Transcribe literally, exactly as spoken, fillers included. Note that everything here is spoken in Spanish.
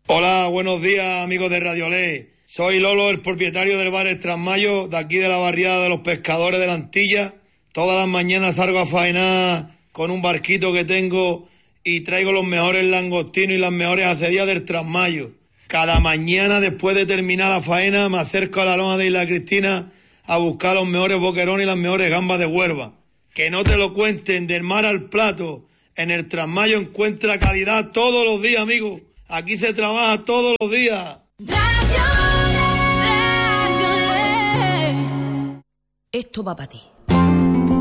Hola, buenos días, amigos de Radio Ley. Soy Lolo, el propietario del bar El Trasmayo, de aquí de la barriada de los pescadores de la Antilla. Todas las mañanas salgo a faenar con un barquito que tengo y traigo los mejores langostinos y las mejores acedías del Trasmayo. Cada mañana, después de terminar la faena, me acerco a la loma de Isla Cristina a buscar los mejores boquerones y las mejores gambas de Huelva. Que no te lo cuenten, del mar al plato. En el Trasmayo encuentra calidad todos los días, amigo. Aquí se trabaja todos los días. Radio Ley, Radio Ley. Esto va para ti.